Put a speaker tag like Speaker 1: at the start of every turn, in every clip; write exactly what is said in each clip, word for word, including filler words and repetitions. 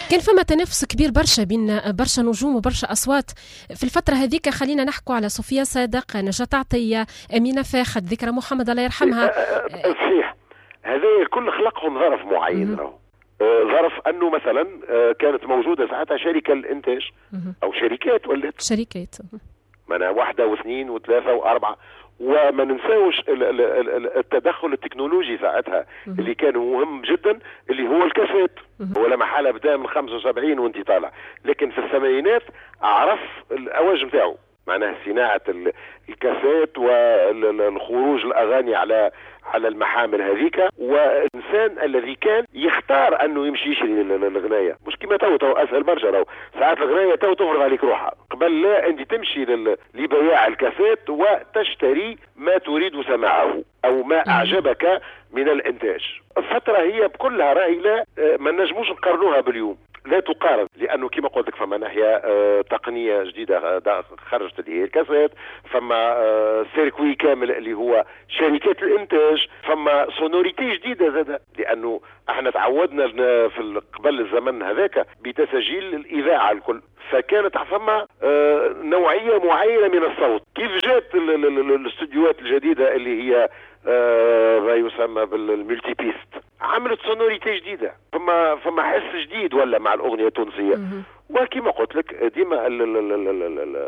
Speaker 1: كان فما تنافس كبير برشا بين برشا نجوم وبرشا أصوات في الفترة هذيك. خلينا نحكوا على صوفيا صادق، نجاة عطية، أمينة فاخر، ذكرى محمد الله يرحمها.
Speaker 2: صحيح، هذا الكل خلقهم ظرف معين. راهو ظرف أنه مثلا كانت موجودة ساعتها شركة الإنتاج أو شركات ولات
Speaker 1: شركات
Speaker 2: معناها واحدة واثنين وثلاثة وأربعة. وما ننساوش التدخل التكنولوجي ساعتها اللي كان مهم جدا، اللي هو الكاسيت. ولا محالة بدا من خمسة وسبعين وانت طالع، لكن في الثمانينات عرف الأواج نتاعو، معناها صناعة الكاسيت والخروج الأغاني على على المحامل هذيك. والإنسان الذي كان يختار أنه يمشي يشري الغناية، مش كما تو تو أسهل برشا. راهو ساعات الغناية تو تفرغ عليك روحها، قبل لا أنت تمشي لبياع الكاسيت وتشتري ما تريد سماعه أو ما أعجبك من الإنتاج. الفترة هي بكلها راهي لا ما نجموش نقارنوها باليوم، لا تقارن، لانه كما قلت لك فما ناحيه آه تقنيه جديده خرجت اللي هي الكاسيت، فما آه سيركوي كامل اللي هو شركات الانتاج، فما سونوريتي جديده زاده، لانه احنا تعودنا في قبل الزمن هذاك بتسجيل الاذاعه الكل، فكانت فما آه نوعيه معينه من الصوت. كيف جات الاستديوهات الجديده اللي هي آه ما يسمى بالملتي بيست، عملت سونوريتي جديده، فما فما حس جديد ولا مع الاغنيه التونسيه. وكما قلت لك ديما ال ال ال ال ال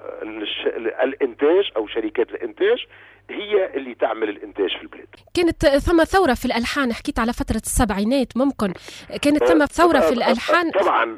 Speaker 2: ال الانتاج او شركات الانتاج هي اللي تعمل الانتاج في البلاد.
Speaker 1: كانت ثم ثوره في الالحان، حكيت على فتره السبعينات، ممكن كانت ثم ثوره في الالحان.
Speaker 2: طبعا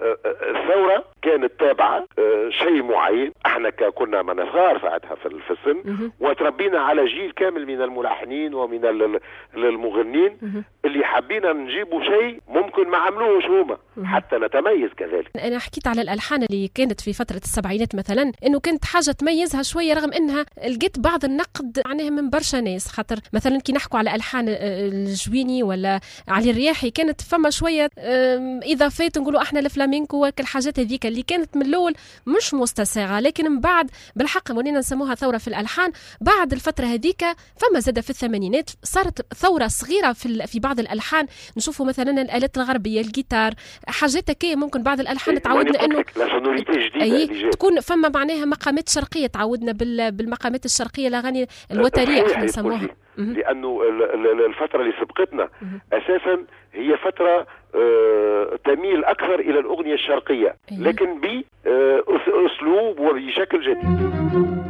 Speaker 2: الثوره كانت تابعه شيء معين. احنا كنا من صغار ساعتها في السن، وتربينا على جيل كامل من الملحنين ومن المغنين اللي حابين نجيبوا شيء ممكن ما عملوهش هما حتى نتميز كذلك.
Speaker 1: انا حكيت على الالحان اللي كانت في فتره السبعينات مثلا، انه كانت حاجه تميزها شويه، رغم انها لقيت بعض النقد معناها من برشا ناس. خاطر مثلا كي نحكوا على الحان الجويني ولا علي الرياحي، كانت فما شويه اضافات، نقولوا احنا الفلامينكو والحاجات هذيك اللي كانت من الاول مش مستساغه، لكن من بعد بالحق ولينا نسموها ثوره في الالحان. بعد الفتره هذيك فما زاد في الثمانينات صارت ثوره صغيره في في بعض الالحان. نشوفوا مثلا الالات الغربيه، الجيتار، حاجات هكايا. ممكن بعض الالحان تعودنا انه أي تكون فما معناها مقامات شرقيه، تعودنا بالمقامات الشرقيه، الاغاني الوتريه احنا نسموها،
Speaker 2: لانه الفتره اللي سبقتنا اساسا هي فتره تميل اكثر الى الاغنيه الشرقيه، لكن باسلوب وبشكل جديد.